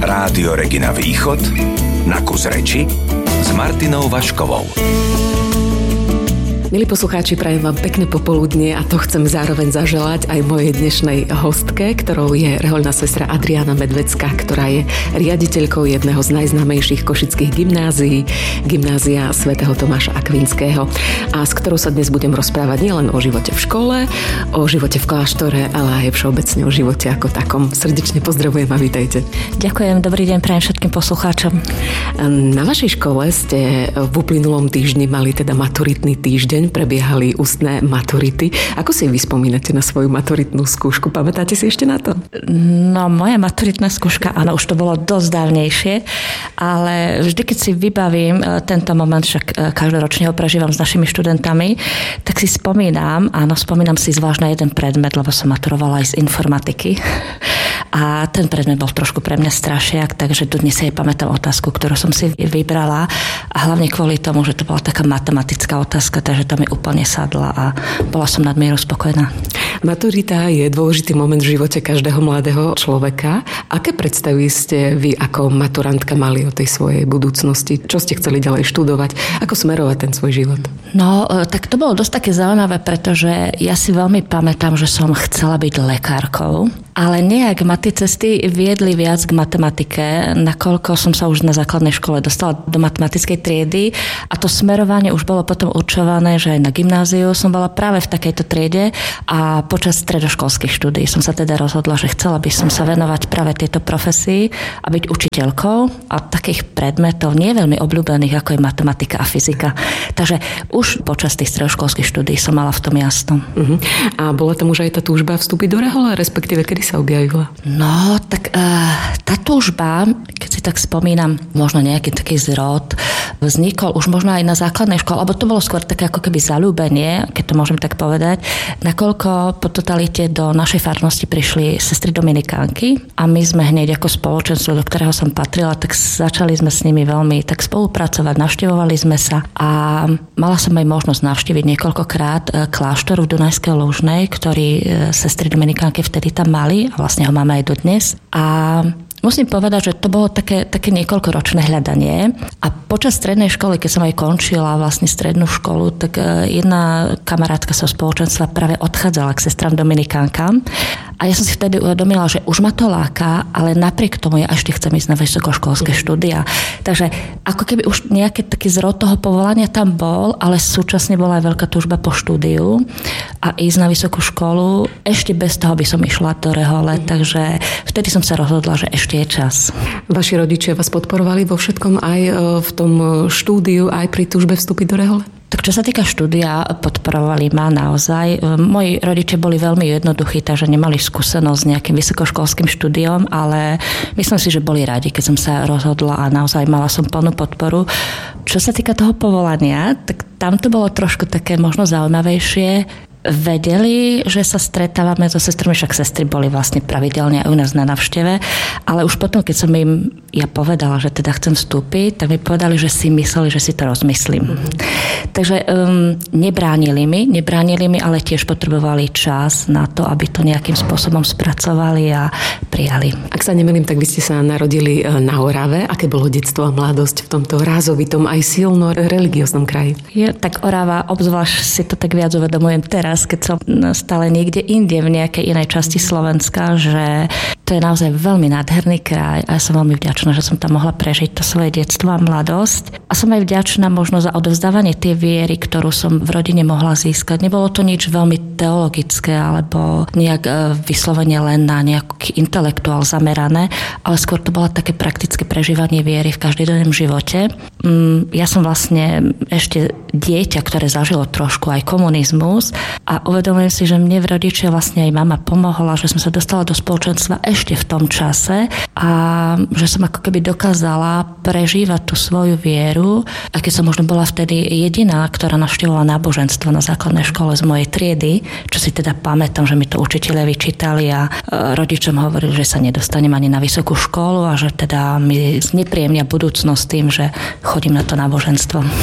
Rádio Regina Východ na kus reči s Martinou Vaškovou. Milí poslucháči, prajem vám pekné popoludnie a to chcem zároveň zaželať aj mojej dnešnej hostke, ktorou je rehoľná sestra Adriána Medvecká, ktorá je riaditeľkou jedného z najznámejších košických gymnázií, Gymnázia svätého Tomáša Akvinského, a s ktorou sa dnes budem rozprávať nielen o živote v škole, o živote v kláštore, ale aj všeobecne o živote ako takom. Srdečne pozdravujem a vítajte. Ďakujem, dobrý deň prajem všetkým poslucháčom. Na vašej škole ste v uplynulom týždni mali teda maturitný týždeň, prebiehali ústne maturity. Ako si vy spomínate na svoju maturitnú skúšku? Pamätáte si ešte na to? No, moja maturitná skúška, áno, už to bolo dosť dávnejšie, ale vždy, keď si vybavím tento moment, však každoročne ho prežívam s našimi študentami, tak si spomínam si zvlášť na jeden predmet, lebo som maturovala aj z informatiky. A ten predmet bol trošku pre mňa strašiak, takže dodnes si aj pamätám otázku, ktorú som si vybrala, a hlavne kvôli tomu, že to bola taká matematická otázka, takže to mi úplne sadla a bola som nadmieru spokojná. Maturita je dôležitý moment v živote každého mladého človeka. Aké predstavy ste vy ako maturantka mali o tej svojej budúcnosti? Čo ste chceli ďalej študovať? Ako smerovať ten svoj život? No, tak to bolo dosť také zaujímavé, pretože ja si veľmi pamätám, že som chcela byť lekárkou, ale nejak ma tie cesty viedli viac k matematike, nakoľko som sa už na základnej škole dostala do matematickej triedy a to smerovanie už bolo potom určované, že aj na gymnáziu som bola práve v takejto triede a počas stredoškolských štúdií som sa teda rozhodla, že chcela by som sa venovať práve tejto profesii a byť učiteľkou a takých predmetov nie veľmi obľúbených, ako je matematika a fyzika. Takže už počas tých stredoškolských štúdií som mala v tom jasno. A bola tam už aj tá túžba vstúpiť do rehole, respektíve kedy sa objavila? No, tak tá túžba, keď si tak spomínam, možno nejaký taký zrod, vznikol už možno aj na základnej škole, alebo to bolo skôr také ako keby zaľúbenie, keď to môžem tak povedať, nakoľko po totalite do našej farnosti prišli sestry dominikánky a my sme hneď ako spoločenstvo, do ktorého som patrila, tak začali sme s nimi veľmi tak spolupracovať, navštevovali sme sa a mala som aj možnosť navštíviť niekoľkokrát kláštor v Dunajskej Lužnej, ktorý sestry dominikánky vtedy tam mali a vlastne ho máme aj dodnes. A musím povedať, že to bolo také niekoľkoročné hľadanie a počas strednej školy, keď som aj končila vlastne strednú školu, tak jedna kamarátka sa spoločenstva práve odchádzala k sestram dominikánkam a ja som si vtedy uvedomila, že už ma to láka, ale napriek tomu ja ešte chcem ísť na vysokoškolské štúdia. Takže ako keby už nejaký taký zrod toho povolania tam bol, ale súčasne bola aj veľká túžba po štúdiu a ísť na vysokú školu. Ešte bez toho by som išla do rehole, takže vtedy som sa rozhodla, že ešte je čas. Vaši rodičia vás podporovali vo všetkom, aj v tom štúdiu, aj pri túžbe vstúpiť do rehole? Tak čo sa týka štúdia, podporovali ma naozaj. Moji rodičia boli veľmi jednoduchí, takže nemali skúsenosť s nejakým vysokoškolským štúdiom, ale myslím si, že boli radi, keď som sa rozhodla a naozaj mala som plnú podporu. Čo sa týka toho povolania, tak tam to bolo trošku také možno zaujímavejšie. Vedeli, že sa stretávame so sestrami, však sestry boli vlastne pravidelne aj u nás na návšteve, ale už potom, keď som im ja povedala, že teda chcem vstúpiť, tak mi povedali, že si mysleli, že si to rozmyslím. Takže nebránili mi, ale tiež potrebovali čas na to, aby to nejakým spôsobom spracovali a prijali. Ak sa nemýlim, tak vy ste sa narodili na Orave. Aké bolo detstvo a mladosť v tomto rázovitom aj silno religióznom kraji? Tak Orava, obzvlášť si to tak viac uvedomujem teraz, keď som stále niekde inde v nejakej inej časti Slovenska, že to je naozaj veľmi nádherný kraj a ja som veľmi vďačná, že som tam mohla prežiť to svoje detstvo a mladosť. A som aj vďačná možno za odovzdávanie tej viery, ktorú som v rodine mohla získať. Nebolo to nič veľmi teologické alebo nejak vyslovene len na nejaký intelektuál zamerané, ale skôr to bolo také praktické prežívanie viery v každodennom živote. Ja som vlastne ešte dieťa, ktoré zažilo trošku aj komunizmus a uvedomujem si, že mne v rodičia vlastne aj mama pomohla, že som sa dostala do spoločenstva ešte v tom čase a že som ako keby dokázala prežívať tú svoju vieru. A keď som možno bola vtedy jediná, ktorá navštevovala náboženstvo na základnej škole z mojej triedy, čo si teda pamätám, že mi to učitelia vyčítali a rodičom hovorili, že sa nedostanem ani na vysokú školu a že teda mi znepríjemnia budúcnosť tým, že chodím na to náboženstvo.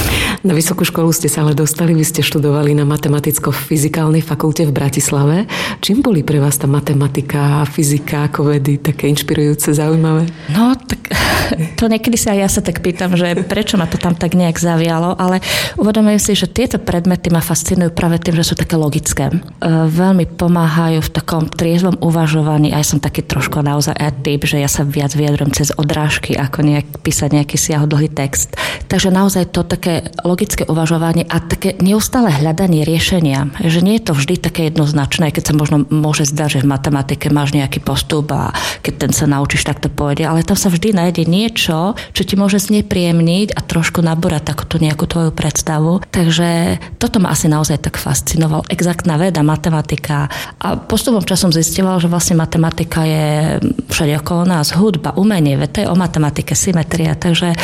Na vysokú školu ste sa ale dostali, vy ste študovali na matematicko-fyzikálnej fakulte v Bratislave. Čím boli pre vás tá matematika a fyzika ako vedy také inšpirujúce, zaujímavé? No, tak to niekedy sa ja sa tak pýtam, že prečo ma to tam tak nejak zavialo, ale uvedomujem si, že tieto predmety ma fascinujú práve tým, že sú také logické. Veľmi pomáhajú v takom triezvom uvažovaní, aj som taký trošku naozaj typ, že ja sa viac vyjadrujem cez odrážky, ako písať nejaký siahodlhý text. Takže naozaj to také logické uvažovanie a také neustále hľadanie riešenia, že nie je to vždy také jednoznačné, keď sa možno môže zdať, že v matematike máš nejaký postup a keď ten sa naučíš, tak to pôjde, ale tam sa vždy nájde niečo, čo ti môže znepríjemniť a trošku nabúrať takúto nejakú tvoju predstavu. Takže toto ma asi naozaj tak fascinovalo. Exaktná veda, matematika a postupom časom zisťoval, že vlastne matematika je všade okolo nás, hudba, umenie, veď to je o matematike, symetria, takže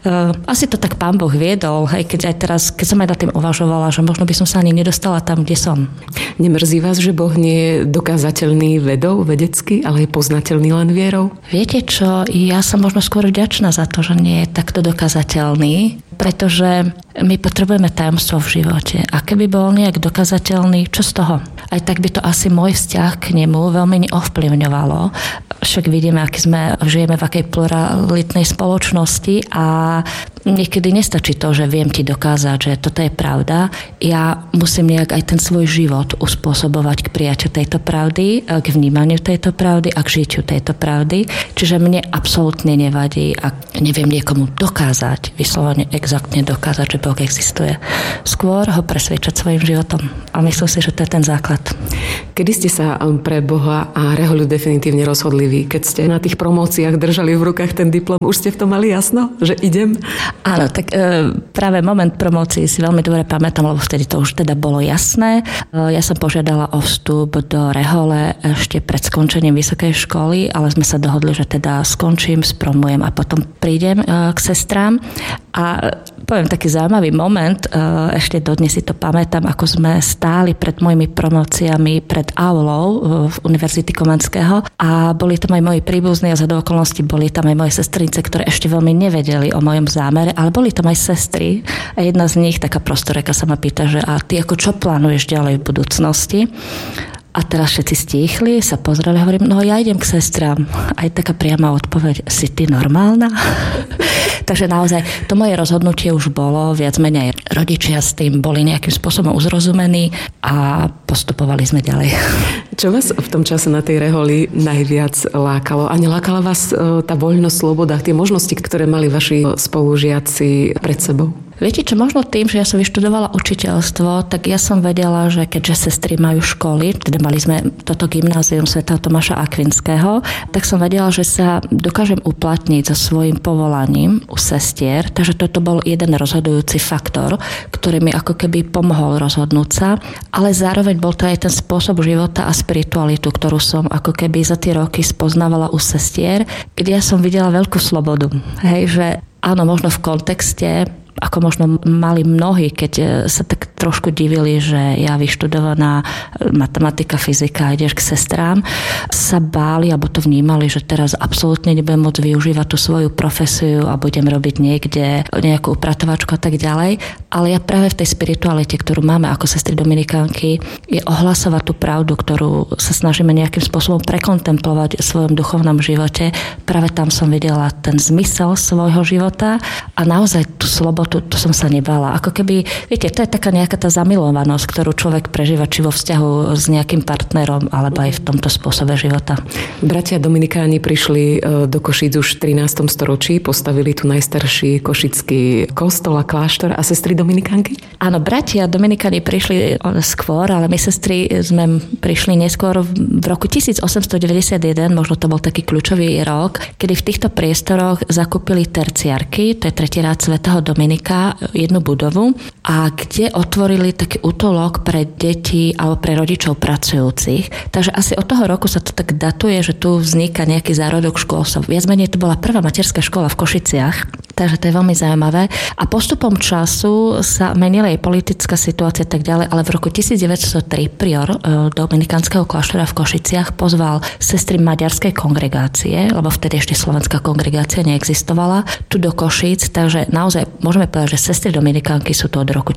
asi to tak Pán Boh viedol, hej, keď aj teraz, keď som aj nad tým uvažovala, že možno by som sa ani nedostala tam, kde som. Nemrzí vás, že Boh nie je dokázateľný vedou, vedecky, ale je poznateľný len vierou? Viete čo, ja som možno skôr vďačná za to, že nie je takto dokázateľný, pretože my potrebujeme tajomstvo v živote. A keby bol nejak dokázateľný, čo z toho? Aj tak by to asi môj vzťah k nemu veľmi neovplyvňovalo. Však vidíme, žijeme v akej pluralitnej spoločnosti a niekedy nestačí to, že viem ti dokázať, že toto je pravda. Ja musím nejak aj ten svoj život uspôsobovať k prijaťu tejto pravdy, k vnímaniu tejto pravdy a k žitiu tejto pravdy. Čiže mne absolútne nevadí, ak neviem niekomu dokázať, vyslovene exaktne dokázať, že Boh existuje. Skôr ho presvedčať svojim životom. A myslím si, že to je ten základ. Kedy ste sa pre Boha a reholiu definitívne rozhodli vy? Keď ste na tých promóciách držali v rukách ten diplom, už ste v tom mali jasno, že idem? Áno, tak práve moment promócií si veľmi dobre pamätám, lebo vtedy to už teda bolo jasné. Ja som požiadala o vstup do rehole ešte pred skončením vysokej školy, ale sme sa dohodli, že teda skončím, spromujem a potom prídem k sestrám. A poviem taký zaujímavý moment, ešte dodnes si to pamätám, ako sme stáli pred mojimi promóciami pred aulou v Univerzity Komenského a boli tam aj moji príbuzní a za do okolností boli tam aj moje sestrinice, ktoré ešte veľmi nevedeli o mojom zámere, ale boli tam aj sestry a jedna z nich, taká prostoreka, sa ma pýta, že a ty ako čo plánuješ ďalej v budúcnosti? A teraz všetci stíchli, sa pozreli, hovorím, no ja idem k sestrám. Aj taká priama odpoveď, si ty normálna? Takže naozaj to moje rozhodnutie už bolo, viac menej rodičia s tým boli nejakým spôsobom uzrozumení a postupovali sme ďalej. Čo vás v tom čase na tej reholi najviac lákalo? A nelákala vás tá voľnosť, sloboda, tie možnosti, ktoré mali vaši spolužiaci pred sebou? Viete čo, možno tým, že ja som vyštudovala učiteľstvo, tak ja som vedela, že keďže sestry majú školy, teda mali sme toto gymnázium Svätého Tomáša Akvinského, tak som vedela, že sa dokážem uplatniť so svojím povolaním u sestier, takže toto bol jeden rozhodujúci faktor, ktorý mi ako keby pomohol rozhodnúť sa, ale zároveň bol to aj ten spôsob života a spiritualitu, ktorú som ako keby za tie roky spoznávala u sestier, kde ja som videla veľkú slobodu. Hej, že áno, možno v kontexte, ako možno mali mnohí, keď sa tak trošku divili, že ja vyštudovaná matematika, fyzika, ideš k sestrám, sa báli, alebo to vnímali, že teraz absolútne nebudem môcť využívať tú svoju profesiu a budem robiť niekde nejakú upratovačku a tak ďalej. Ale ja práve v tej spiritualite, ktorú máme ako sestry dominikánky, je ohlasovať tú pravdu, ktorú sa snažíme nejakým spôsobom prekontemplovať v svojom duchovnom živote. Práve tam som videla ten zmysel svojho života a naozaj tú slobodu, to som sa nebala. Ako keby, viete, to je taká nejaká tá zamilovanosť, ktorú človek prežíva či vo vzťahu s nejakým partnerom, alebo aj v tomto spôsobe života. Bratia dominikáni prišli do Košíc už v 13. storočí, postavili tu najstarší košický kostol a kláštor a sestry dominikánky? Áno, bratia dominikáni prišli skôr, ale my sestry sme prišli neskôr v roku 1891, možno to bol taký kľúčový rok, kedy v týchto priestoroch zakúpili terciárky, to je tretí rád svätého Dominika, jednu budovu a kde otvorili taký útulok pre deti alebo pre rodičov pracujúcich. Takže asi od toho roku sa to tak datuje, že tu vzniká nejaký zárodok škôlstva. Viac menej to bola prvá materská škola v Košiciach, takže to je veľmi zaujímavé. A postupom času sa menila aj politická situácia a tak ďalej, ale v roku 1903 prior dominikánskeho kláštora v Košiciach pozval sestry maďarskej kongregácie, lebo vtedy ešte slovenská kongregácia neexistovala, tu do Košíc, takže naozaj môžeme povedať, že sestry dominikánky sú to od roku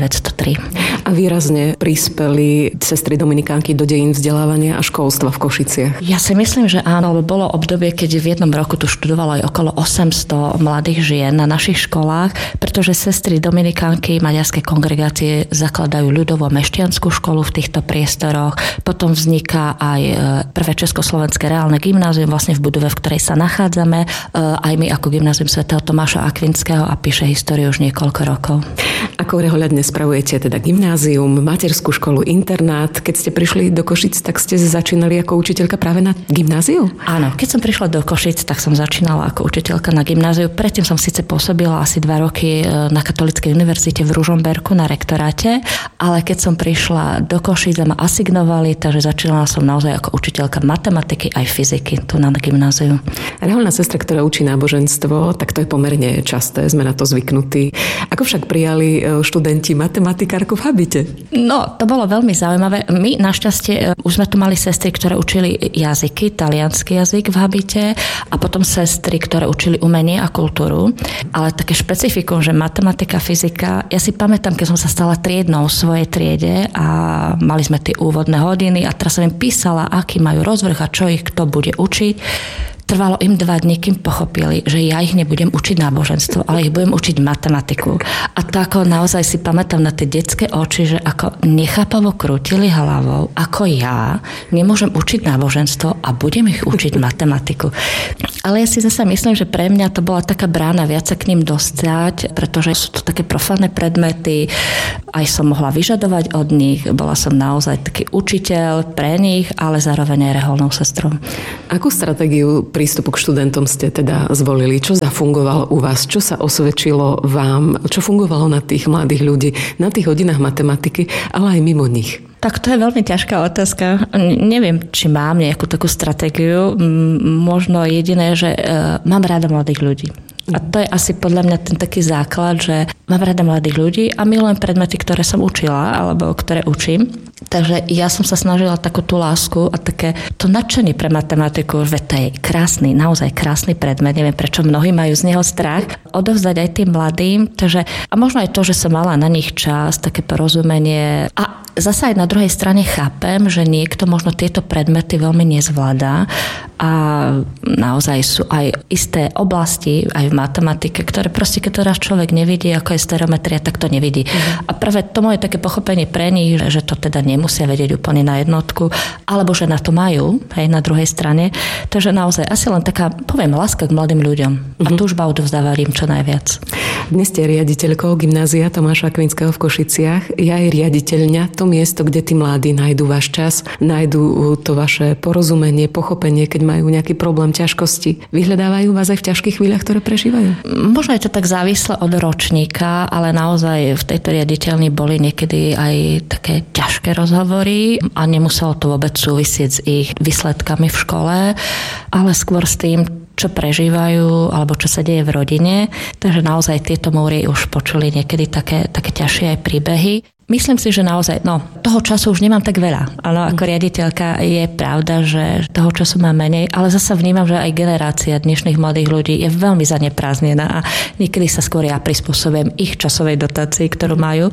1903. A výrazne prispeli sestry dominikánky do dejín vzdelávania a školstva v Košiciach. Ja si myslím, že áno, lebo bolo obdobie, keď v jednom roku tu študovalo aj okolo 800 mladých žien na našich školách, pretože sestry dominikánky maďarskej kongregácie zakladajú ľudovú mešťanskú školu v týchto priestoroch. Potom vzniká aj prvé československé reálne gymnázium vlastne v budove, v ktorej sa nachádzame, aj my ako gymnázium svätého Tomáša Akvinského, a píše históriu už niekoľko rokov. Ako rehoľadne spravujete teda gymnázium, materskú školu, internát? Keď ste prišli do Košic, tak ste začínali ako učiteľka práve na gymnáziu? Áno, keď som prišla do Košic, tak som začínala ako učiteľka na gymnáziu. Predtým som síce pôsobila asi 2 roky na Katolíckej univerzite v Ružomberku na rektoráte, ale keď som prišla do Košic a ma asignovali, takže začínala som naozaj ako učiteľka matematiky aj fyziky tu na gymnáziu. Rehoľná sestra, ktorá učí náboženstvo, tak to je pomerne časté, sme na to zvyknutí. Ako však prijali študenti matematikárku v habite? No, to bolo veľmi zaujímavé. My našťastie už sme tu mali sestry, ktoré učili jazyky, taliansky jazyk v habite, a potom sestry, ktoré učili umenie a kultúru. Ale také špecifikum, že matematika, fyzika, ja si pamätám, keď som sa stala triednou v svojej triede a mali sme tie úvodné hodiny a teraz som im písala, aký majú rozvrh a čo ich kto bude učiť. Trvalo im 2 dní, kým pochopili, že ja ich nebudem učiť náboženstvo, ale ich budem učiť matematiku. A to ako naozaj si pamätám na tie detské oči, že ako nechápavo krútili hlavou, ako ja nemôžem učiť náboženstvo a budem ich učiť matematiku. Ale ja si zasa myslím, že pre mňa to bola taká brána viac sa k ním dostať, pretože sú to také profánne predmety, aj som mohla vyžadovať od nich, bola som naozaj taký učiteľ pre nich, ale zároveň aj reholnou sestrou. Akú stratégiu prístupu k študentom ste teda zvolili? Čo zafungovalo u vás? Čo sa osvedčilo vám? Čo fungovalo na tých mladých ľudí? Na tých hodinách matematiky, ale aj mimo nich? Tak to je veľmi ťažká otázka. Neviem, či mám nejakú takú stratégiu. Možno jediné, že mám rada mladých ľudí. A to je asi podľa mňa ten taký základ, že mám rada mladých ľudí a milujem predmety, ktoré som učila alebo ktoré učím. Takže ja som sa snažila takú tú lásku a také to nadšenie pre matematiku, že to je krásny, naozaj krásny predmet. Neviem, prečo mnohí majú z neho strach. Odovzdať aj tým mladým. Takže, a možno aj to, že som mala na nich čas, také porozumenie. A zasa aj na druhej strane chápem, že niekto možno tieto predmety veľmi nezvládá a naozaj sú aj isté oblasti aj v matematike, ktoré proste, keď to raz človek nevidí, ako je stereometria, tak to nevidí. A práve to moje také pochopenie pre nich, že to teda nemusia vedieť úplne na jednotku, alebo že na to majú, hej, na druhej strane. Takže naozaj asi len taká, poviem, láska k mladým ľuďom a túžba odovzdávať im čo najviac. Dnes ste riaditeľkou gymnázia Tomáša Akvinského v Košiciach. Je aj riaditeľňa, to miesto, kde tí mladí nájdú váš čas, nájdú to vaše porozumenie, pochopenie, keď majú nejaký problém, ťažkosti. Vyhľadávajú vás aj v ťažkých chvíľach, ktoré prežívajú? Možno je to tak závislé od ročníka, ale naozaj v tejto riaditeľni boli niekedy aj také ťažké rozhovory a nemuselo to vôbec súvisieť s ich výsledkami v škole, ale skôr s tým, čo prežívajú alebo čo sa deje v rodine. Takže naozaj tieto múry už počuli niekedy také ťažšie aj príbehy. Myslím si, že naozaj, toho času už nemám tak veľa. Áno, ako riaditeľka je pravda, že toho času mám menej, ale zasa vnímam, že aj generácia dnešných mladých ľudí je veľmi zaneprázdnená a niekedy sa skôr ja prispôsobujem ich časovej dotácii, ktorú majú.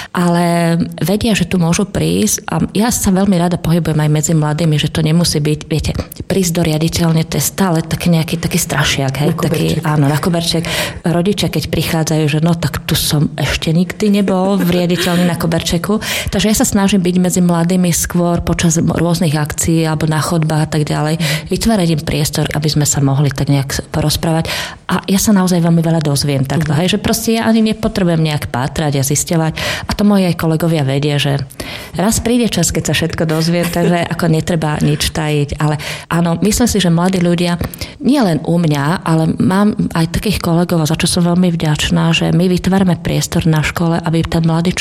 Ale vedia, že tu môžu prísť a ja sa veľmi rada pohybujem aj medzi mladými, že to nemusí byť, viete, prísť do riaditeľne, to je stále taký nejaký taký strašiak, hej, taký, áno, na koberček. Rodičia, keď prichádzajú, že tak tu som ešte nikdy nebol v riaditeľni na koberčeku. Takže ja sa snažím byť medzi mladými skôr počas rôznych akcií alebo na chodbách a tak ďalej. Vytvárať im priestor, aby sme sa mohli tak nejak porozprávať. A ja sa naozaj veľmi veľa dozviem takto, hej, že proste ja ani nepotrebujem nejak pátrať a zisťovať. A to moji aj kolegovia vedia, že raz príde čas, keď sa všetko dozviem, takže ako netreba nič tajiť. Ale áno, myslím si, že mladí ľudia, nie len u mňa, ale mám aj takých kolegov, za čo som veľmi vďačná, že my vytvárame priestor na škole, aby ten mladý človek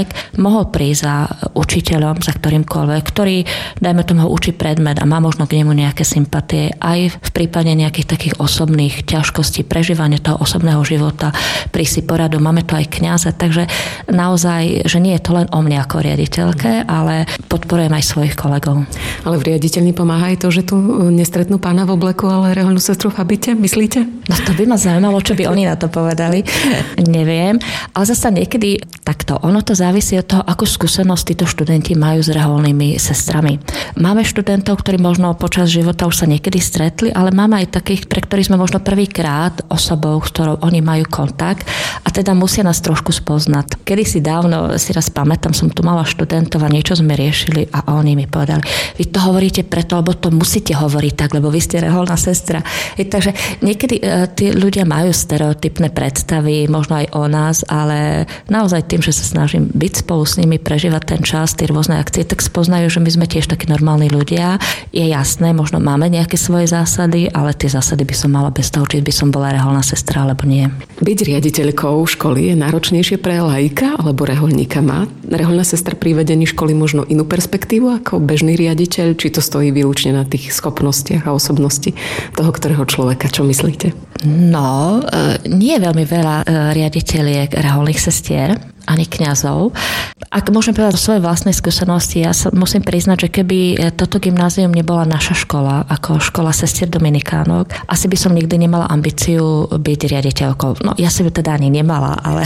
tak mohol prísť za učiteľom, za ktorýmkoľvek, ktorý, dajme tomu, ho učí predmet a má možno k nemu nejaké sympatie, aj v prípade nejakých takých osobných ťažkostí, prežívania toho osobného života, prísť si poradu, máme tu aj kňaza, takže naozaj, že nie je to len o mne ako riaditeľke, ale podporujem aj svojich kolegov. Ale v riaditeľni pomáha aj to, že tu nestretnú pána v obleku, ale rehoľnú sestru v habite, myslíte? No to by ma zaujímalo, čo by oni na to povedali. Neviem. Ale zase niekedy takto. Ono to závisí od toho, akú skúsenosť títo študenti majú s rehoľnými sestrami. Máme študentov, ktorí možno počas života už sa niekedy stretli, ale máme aj takých, pre ktorých sme možno prvýkrát osobou, s ktorou oni majú kontakt a teda musia nás trošku spoznať. Kedysi dávno si raz pamätám, som tu mala študentov a niečo sme riešili a oni mi povedali, vy to hovoríte preto, lebo to musíte hovoriť tak, lebo vy ste rehoľná sestra. Takže niekedy tí ľudia majú stereotypné predstavy, možno aj o nás, ale naozaj tým, že sa snažím byť spolu s nimi, prežívať ten čas, tie rôzne akcie, tak spoznajú, že my sme tiež takí normálni ľudia. Je jasné, možno máme nejaké svoje zásady, ale tie zásady by som mala bez toho, či by som bola rehoľná sestra, alebo nie. Byť riaditeľkou školy je náročnejšie pre laika alebo rehoľníka? Má rehoľná sestra pri vedení školy možno inú perspektívu ako bežný riaditeľ? Či to stojí výlučne na tých schopnostiach a osobnosti toho, ktorého človeka? Čo myslíte? No, nie je veľmi veľa riaditeľiek rehoľných sestier, ani kňazov. Ak môžem povedať o svojej vlastnej skúsenosti, ja sa musím priznať, že keby toto gymnázium nebola naša škola, ako škola sestier dominikánok, asi by som nikdy nemala ambíciu byť riaditeľkou. No, ja si by teda ani nemala, ale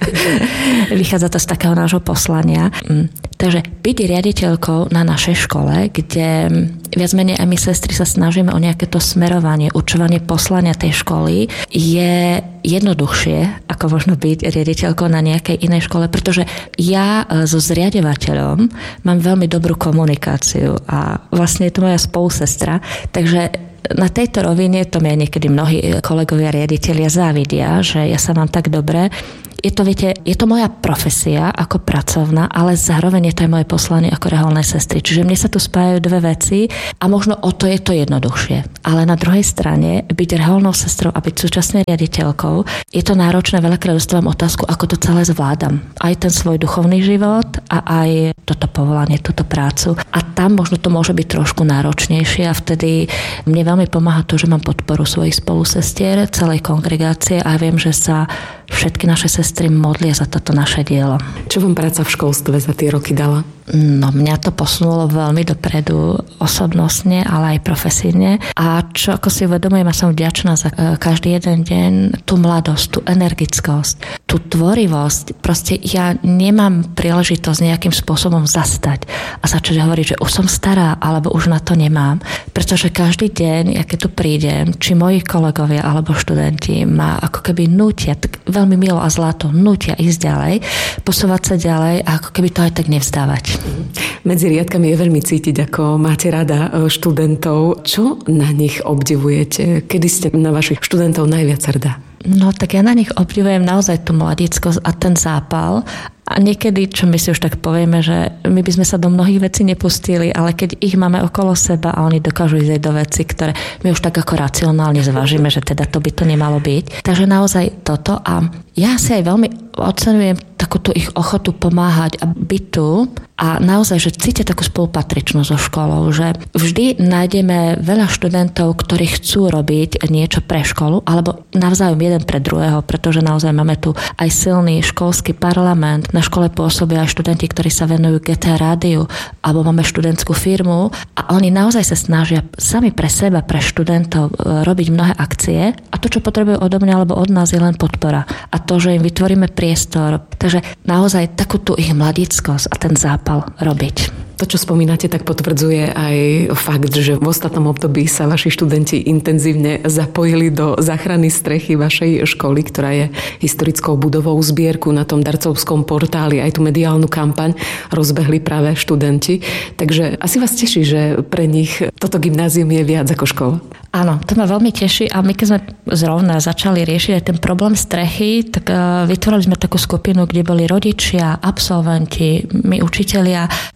vychádza to z takého nášho poslania. Takže byť riaditeľkou na našej škole, kde viac menej aj my sestry sa snažíme o nejaké to smerovanie, určovanie poslania tej školy, je jednoduchšie, ako možno byť riaditeľkou na nejakej inej škole, pretože ja so zriaďovateľom mám veľmi dobrú komunikáciu a vlastne je to moja spolusestra, takže na tejto rovine to mi niekedy mnohí kolegovia riaditelia závidia, že ja sa mám tak dobre. Je to, viete, je to moja profesia ako pracovná, ale zároveň je to aj moje poslanie ako rehoľnej sestry. Čiže mne sa tu spájajú dve veci a možno o to je to jednoduchšie. Ale na druhej strane byť rehoľnou sestrou a byť súčasne riaditeľkou je to náročné, veľakrát dostávam otázku, ako to celé zvládam. Aj ten svoj duchovný život a aj toto povolanie, túto prácu. A tam možno to môže byť trošku náročnejšie a vtedy mne veľmi pomáha to, že mám podporu svojich spolusestier, celej kongregácie a viem, že sa všetky naše sestry modlia za toto naše dielo. Čo vám práca v školstve za tie roky dala? No, mňa to posunulo veľmi dopredu osobnostne, ale aj profesívne. A čo ako si uvedomujem, a som vďačná za každý jeden deň, tú mladosť, tú energickosť, tú tvorivosť. Proste ja nemám príležitosť nejakým spôsobom zastať a začať hovoriť, že už som stará, alebo už na to nemám. Pretože každý deň, ja keď tu prídem, či moji kolegovia alebo študenti ma ako keby nútia, tak veľmi milo a zlato nútia ísť ďalej, posúvať sa ďalej a ako keby to aj tak nevzdávať. Medzi riadkami je veľmi cítiť, ako máte rada študentov. Čo na nich obdivujete? Kedy ste na vašich študentov najviac hrdá? No tak ja na nich obdivujem naozaj tú mladickosť a ten zápal. A niekedy, čo my si už tak povieme, že my by sme sa do mnohých vecí nepustili, ale keď ich máme okolo seba a oni dokážu ísť do veci, ktoré my už tak ako racionálne zvážime, že teda to by to nemalo byť. Takže naozaj toto a ja si aj veľmi oceňujem takúto ich ochotu pomáhať a byť tu a naozaj, že cítia takú spolupatričnosť so školou, že vždy nájdeme veľa študentov, ktorí chcú robiť niečo pre školu alebo navzájom jeden pre druhého, pretože naozaj máme tu aj silný školský parlament. Na škole pôsobia aj študenti, ktorí sa venujú GT rádiu, alebo máme študentskú firmu a oni naozaj sa snažia sami pre seba, pre študentov robiť mnohé akcie a to, čo potrebujú odo mňa alebo od nás je len podpora. A to, že im vytvoríme priestor. Takže naozaj takú tú ich mladickosť a ten zápal robiť. To, čo spomínate, tak potvrdzuje aj fakt, že v ostatnom období sa vaši študenti intenzívne zapojili do záchrany strechy vašej školy, ktorá je historickou budovou. Zbierku na tom darcovskom portáli, aj tú mediálnu kampaň rozbehli práve študenti. Takže asi vás teší, že pre nich toto gymnázium je viac ako škola. Áno, to ma veľmi teší a my keď sme zrovna začali riešiť aj ten problém strechy, tak vytvorili sme takú skupinu, kde boli rodičia, absolventi, my učitelia a vy som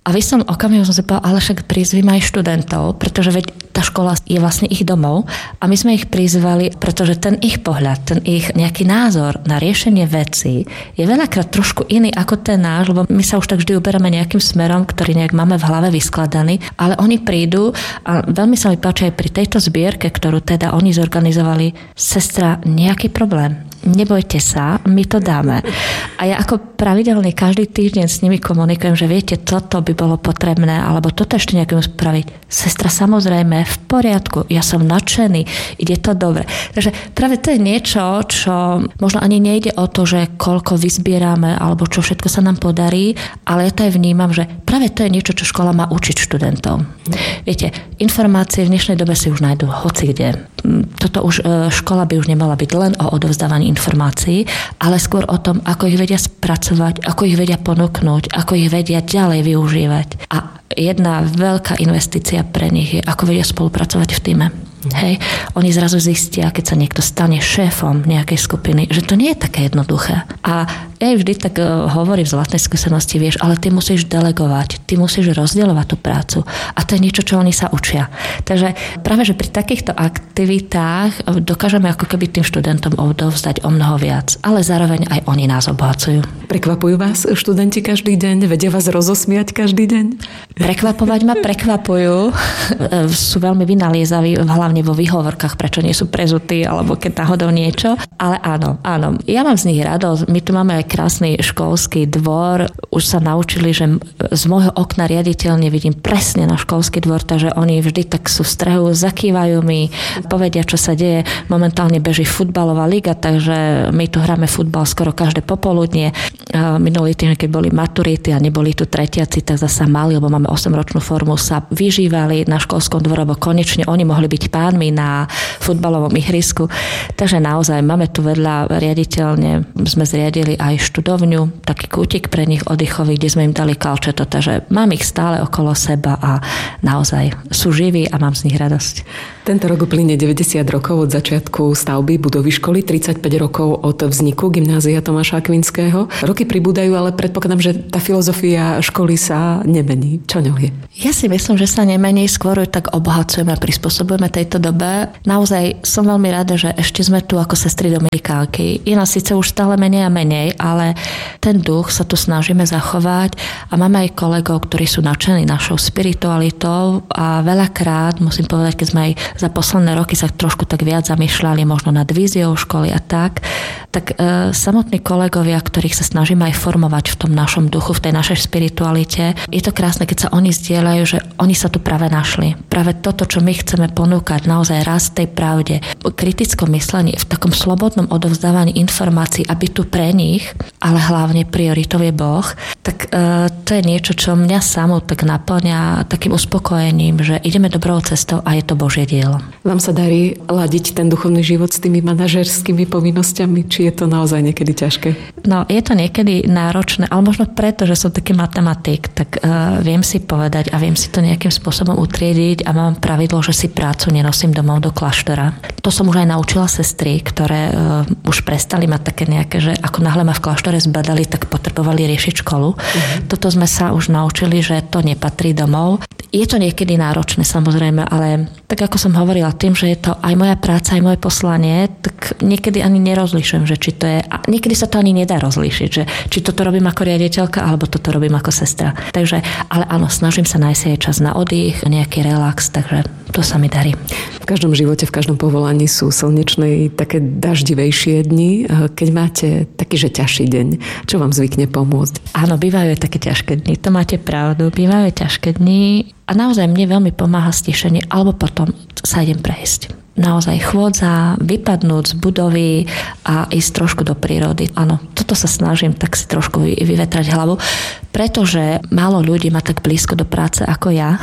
okamihu som si povedala, ale však prizvím aj študentov, pretože veď tá škola je vlastne ich domov a my sme ich prizvali, pretože ten ich pohľad, ten ich nejaký názor na riešenie vecí je veľakrát trošku iný ako ten náš, lebo my sa už tak vždy uberáme nejakým smerom, ktorý nejak máme v hlave vyskladaný, ale oni prídu a veľmi sa mi páči aj pri tejto zbierke, ktorú teda oni zorganizovali, sestra, nejaký problém. Nebojte sa, my to dáme. A ja ako pravidelne každý týždeň s nimi komunikujem, že viete, toto by bolo potrebné, alebo toto ešte nejaké spraviť. Sestra, samozrejme, v poriadku, ja som nadšený, ide to dobre. Takže práve to je niečo, čo možno ani nejde o to, že koľko vyzbierame, alebo čo všetko sa nám podarí, ale ja to aj vnímam, že práve to je niečo, čo škola má učiť študentov. Viete, informácie v dnešnej dobe si už nájdú hocikde. Toto už škola by už nemala byť len o odovzdávaní informácií, ale skôr o tom, ako ich vedia spracovať, ako ich vedia ponúknuť, ako ich vedia ďalej využívať. A jedna veľká investícia pre nich je, ako vedia spolupracovať v tíme. Hej, oni zrazu zistia, keď sa niekto stane šéfom nejakej skupiny, že to nie je také jednoduché. A ja vždy tak hovorím v zlatnej skúsenosti, vieš, ale ty musíš delegovať, ty musíš rozdielovať tú prácu. A to je niečo, čo oni sa učia. Takže práve, že pri takýchto aktivitách dokážeme ako keby tým študentom odovzdať o mnoho viac, ale zároveň aj oni nás obohacujú. Prekvapujú vás študenti každý deň? Vedia vás rozosmiať každý deň? Prekvapovať ma prekvapujú. Sú veľmi vynaliezaví, hlavne vo výhovorkách, prečo nie sú prezutí, alebo keď náhodou niečo. Ale áno. Ja mám z nich radosť. My tu máme aj krásny školský dvor. Už sa naučili, že z môjho okna riaditeľne vidím presne na školský dvor, takže oni vždy tak sú v strehu, zakývajú mi, povedia, čo sa deje. Momentálne beží futbalová liga, takže my tu hráme futbal skoro každé popoludnie. Minulý týždeň, keď boli maturity a neboli tu tretiaci, tak zasa mali, lebo máme 8-ročnú formu, sa vyžívali na školskom dvore, lebo konečne oni mohli byť pánmi na futbalovom ihrisku. Takže naozaj máme tu vedľa riaditeľne, sme zriadili aj študovňu, taký kútik pre nich oddychový, kde sme im dali kalčeto, takže mám ich stále okolo seba a naozaj sú živí a mám z nich radosť. Tento rok uplynie 90 rokov od začiatku stavby budovy školy, 35 rokov od vzniku Gymnázia Tomáša Akvinského. Roky pribúdajú, ale predpokladám, že tá filozofia školy sa nemení. Čo ňou je? Ja si myslím, že sa nemení, skôr tak obohacujeme a prispôsobujeme tejto dobe. Naozaj som veľmi rada, že ešte sme tu ako sestry Dominikánky. Je nás síce už stále menej a menej, ale ten duch sa tu snažíme zachovať a máme aj kolegov, ktorí sú nadšení našou spiritualitou a veľakrát, musím povedať, keď sme aj za posledné roky sa trošku tak viac zamýšľali možno nad víziou školy a tak samotní kolegovia, ktorých sa snažíme aj formovať v tom našom duchu, v tej našej spiritualite, je to krásne, keď sa oni zdieľajú, že oni sa tu práve našli. Práve toto, čo my chceme ponúkať, naozaj rast tej pravde, kritickom myslení, v takom slobodnom odovzdávaní informácií, aby tu pre nich, ale hlavne prioritou je Boh, tak to je niečo, čo mňa samú tak naplňa takým uspokojením, že ideme dobrou cestou a je to Božie dielo. Vám sa darí ladiť ten duchovný život s tými manažerskými povinnosťami? Či je to naozaj niekedy ťažké? No, je to niekedy náročné, ale možno preto, že som taký matematik, tak viem si povedať a viem si to nejakým spôsobom utriediť a mám pravidlo, že si prácu nenosím domov do kláštora. To som už aj naučila sestry, ktoré už prestali mať také nejaké, že ako náhle ma v kláštore zbadali, tak potrebovali riešiť školu. Toto sme sa už naučili, že to nepatrí domov. Je to niekedy náročné, samozrejme, ale tak ako som hovorila, tým, že je to aj moja práca, aj moje poslanie, tak niekedy ani nerozlišujem, že či to je, a niekedy sa to ani nedá rozlíšiť, že či toto robím ako riaditeľka, alebo toto robím ako sestra. Takže, ale áno, snažím sa nájsť aj čas na oddych, nejaký relax, takže to sa mi darí. V každom živote, v každom povolaní sú slnečné také daždivejšie dni. Keď máte taký, že ťažší deň, čo vám zvykne pomôcť? Áno, bývajú také ťažké dni, to máte pravdu, bývajú ťažké dni a naozaj mne veľmi pomáha stišenie, alebo potom sa idem prejsť. Naozaj chôdza, vypadnúť z budovy a ísť trošku do prírody. Áno, toto sa snažím tak si trošku vyvetrať hlavu, pretože málo ľudí má tak blízko do práce ako ja.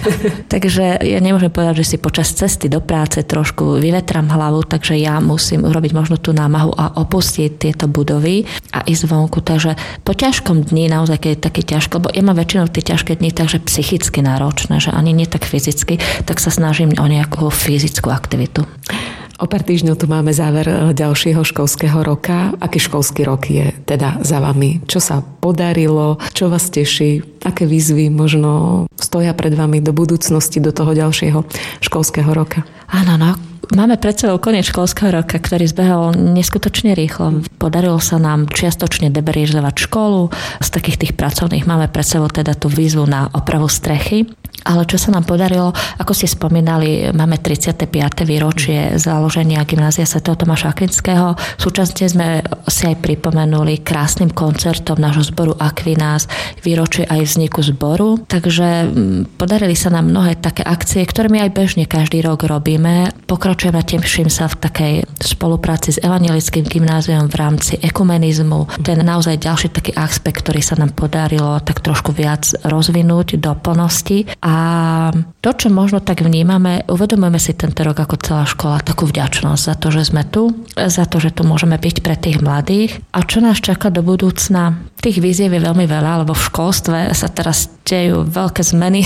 Takže ja nemôžem povedať, že si počas cesty do práce trošku vyvetrám hlavu, takže ja musím urobiť možno tú námahu a opustiť tieto budovy a ísť vonku. Takže po ťažkom dni, naozaj keď je taký ťažko, lebo ja mám väčšinou tie ťažké dni takže psychicky náročné, že ani nie tak fyzicky, tak sa snažím o nejakú fyzickú aktivitu. O pár týždňov tu máme záver ďalšieho školského roka. Aký školský rok je teda za vami? Čo sa podarilo? Čo vás teší? Aké výzvy možno stoja pred vami do budúcnosti, do toho ďalšieho školského roka? Áno, no. Máme pred sebou koniec školského roka, ktorý zbehol neskutočne rýchlo. Podarilo sa nám čiastočne deberizovať školu. Z takých tých pracovných máme pred sebou teda tú výzvu na opravu strechy. Ale čo sa nám podarilo, ako ste spomínali, máme 35. výročie založenia Gymnázia Sv. Tomáša Akvinského. Súčasne sme si aj pripomenuli krásnym koncertom nášho zboru Aquinas výročie aj vzniku zboru. Takže podarili sa nám mnohé také akcie, ktoré my aj bežne každý rok robíme. Pokračujeme, teším sa v takej spolupráci s Evangelickým gymnáziom v rámci ekumenizmu. Ten naozaj ďalší taký aspekt, ktorý sa nám podarilo tak trošku viac rozvinúť do plnosti. A to, čo možno tak vnímame, uvedomujeme si tento rok ako celá škola takú vďačnosť za to, že sme tu, za to, že tu môžeme byť pre tých mladých. A čo nás čaká do budúcna? Tých víziev je veľmi veľa, lebo v školstve sa teraz dejú veľké zmeny.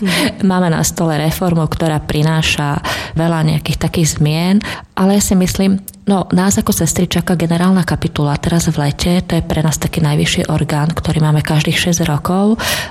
Máme na stole reformu, ktorá prináša veľa nejakých takých zmien, ale ja si myslím, nás ako sestry čaká generálna kapitula teraz v lete, to je pre nás taký najvyšší orgán, ktorý máme každých 6 rokov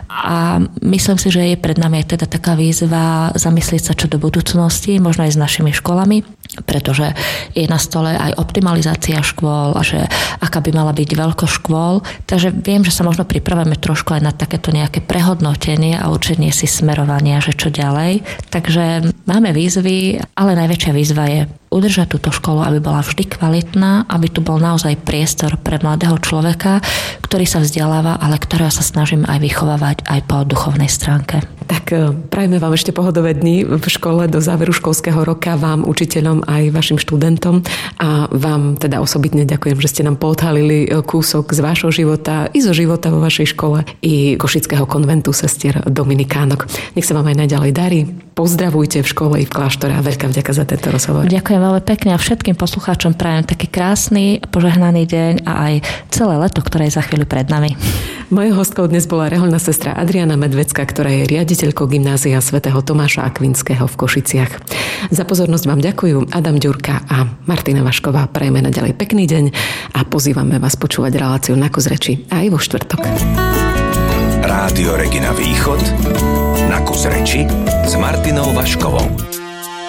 a myslím si, že je pred nami aj teda taká výzva zamyslieť sa čo do budúcnosti, možno aj s našimi školami, pretože je na stole aj optimalizácia škôl a že aká by mala byť veľkosť škôl, takže viem, že sa možno pripravíme trošku aj na takéto nejaké prehodnotenie a určenie si smerovania, že čo ďalej. Takže máme výzvy, ale najväčšia výzva je udržať túto školu, aby bola vždy kvalitná, aby tu bol naozaj priestor pre mladého človeka, ktorý sa vzdeláva, ale ktorého sa snažím aj vychovávať aj po duchovnej stránke. Tak prajme vám ešte pohodové dni v škole do záveru školského roka, vám, učiteľom, aj vašim študentom a vám teda osobitne ďakujem, že ste nám poodhalili kúsok z vášho života i zo života vo vašej škole i Košického konventu sestier Dominikánok. Nech sa vám aj naďalej darí. Pozdravujte v škole i v kláštore a veľká vďaka za tento rozhovor. Ďakujem veľmi pekne a všetkým poslucháčom prajem taký krásny, požehnaný deň a aj celé leto, ktoré je za chvíľu pred nami. Mojou hostkou dnes bola rehoľná sestra Adriana Medvecká, ktorá je riaditeľkou Gymnázia Sv. Tomáša Akvinského v Košiciach. Za pozornosť vám ďakujú Adam Ďurka a Martina Vašková. Prajeme naďalej pekný deň a pozývame vás počúvať reláciu Na kus reči aj vo štvrtok. Rádio Regina Východ, Na kus reči s Martinou Vaškovou.